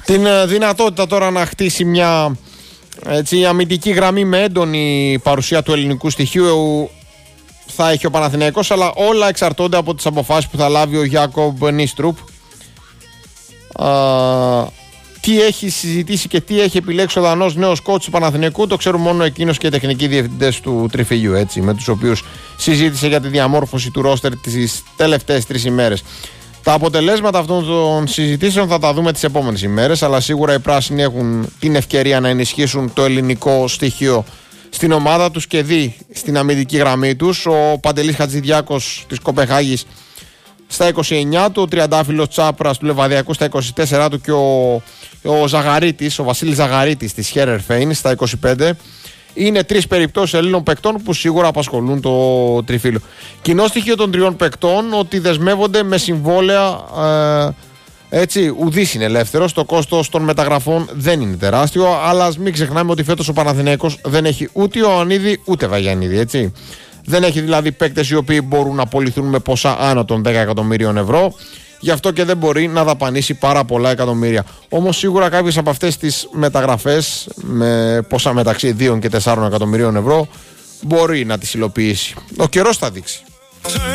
την δυνατότητα τώρα να χτίσει μια αμυντική γραμμή με έντονη παρουσία του ελληνικού στοιχείου θα έχει ο Παναθηναϊκός, αλλά όλα εξαρτώνται από τις αποφάσεις που θα λάβει ο Γιάκομπ Νίστρουπ. Τι έχει συζητήσει και τι έχει επιλέξει ο Δανός νέος κόουτς του Παναθηναϊκού το ξέρουν μόνο εκείνος και οι τεχνικοί διευθυντές του Τριφυλιού, έτσι, με τους οποίους συζήτησε για τη διαμόρφωση του ρόστερ τις τελευταίες 3 ημέρες. Τα αποτελέσματα αυτών των συζητήσεων θα τα δούμε τις επόμενες ημέρες, αλλά σίγουρα οι πράσινοι έχουν την ευκαιρία να ενισχύσουν το ελληνικό στοιχείο στην ομάδα τους και δει στην αμυντική γραμμή τους. Ο Παντελής Χατζηδιάκος της Κοπεχάγης στα 29 του, ο Τριαντάφυλλος Τσάπρας του Λεβαδιακού στα 24 του και ο Ζαγαρίτης, ο Βασίλης Ζαγαρίτης της Χέρερφέιν στα 25. Είναι 3 περιπτώσεις Ελλήνων παικτών που σίγουρα απασχολούν το τριφύλλο. Κοινό στοιχείο των 3 παικτών ότι δεσμεύονται με συμβόλαια, έτσι, ουδής είναι ελεύθερος. Το κόστος των μεταγραφών δεν είναι τεράστιο, αλλά ας μην ξεχνάμε ότι φέτος ο Παναθηναϊκός δεν έχει ούτε Ιωαννίδη ούτε Βαγιαννίδη, έτσι. Δεν έχει δηλαδή παίκτες οι οποίοι μπορούν να πωληθούν με ποσά άνω των 10 εκατομμύριων ευρώ. Γι' αυτό και δεν μπορεί να δαπανίσει πάρα πολλά εκατομμύρια. Όμως σίγουρα κάποιες από αυτές τις μεταγραφές με ποσά μεταξύ 2 και 4 εκατομμυρίων ευρώ μπορεί να τις υλοποιήσει. Ο καιρός θα δείξει.